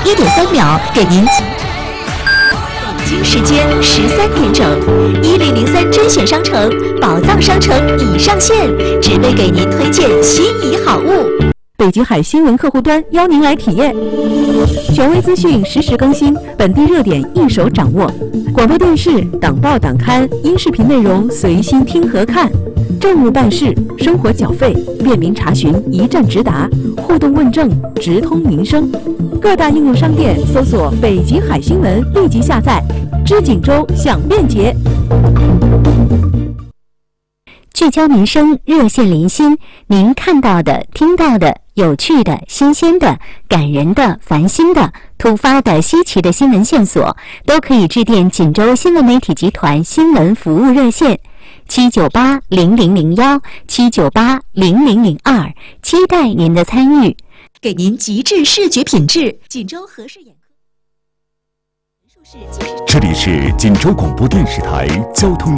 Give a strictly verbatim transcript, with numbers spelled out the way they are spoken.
一点三秒，给您极北京时间十三点整，一零零三甄选商城宝藏商城已上线，只为给您推荐心仪好物。 北极海新闻客户端邀您来体验，权威资讯实时更新，本地热点一手掌握，广播电视、党报党刊、音视频内容随心听和看，政务办事、生活缴费、便民查询一站直达，互动问政直通民生。各大应用商店搜索“北极海新闻”，立即下载，知锦州享便捷。 聚焦民生，热线连心，您看到的、听到的、有趣的、新鲜的、感人的、烦心的、突发的、稀奇的新闻线索，都可以致电锦州新闻媒体集团新闻服务热线七九八零零零幺七九八零零零二，期待您的参与， 给您极致视觉品质。锦州和氏眼科。 这里是锦州广播电视台交通。